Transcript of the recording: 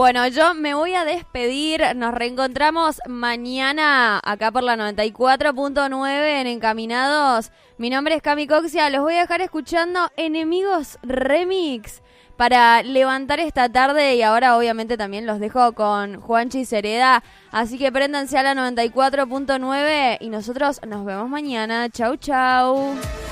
Bueno, yo me voy a despedir. Nos reencontramos mañana acá por la 94.9 en Encaminados. Mi nombre es Cami Coxia. Los voy a dejar escuchando Enemigos Remix para levantar esta tarde. Y ahora obviamente también los dejo con Juanchi Cereda. Así que préndanse a la 94.9 y nosotros nos vemos mañana. Chau, chau.